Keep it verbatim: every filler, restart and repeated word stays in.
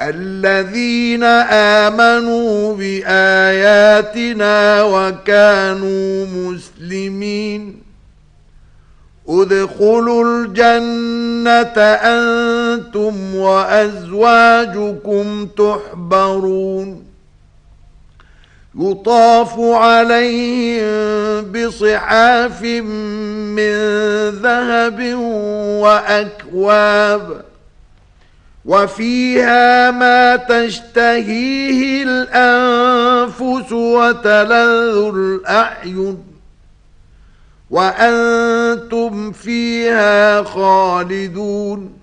الذين آمنوا بآياتنا وكانوا مسلمين ادخلوا الجنة أنتم وأزواجكم تحبرون يطاف عليهم بصحاف من ذهب وأكواب وفيها ما تشتهيه الأنفس وتلذ الأعين وأنتم فيها خالدون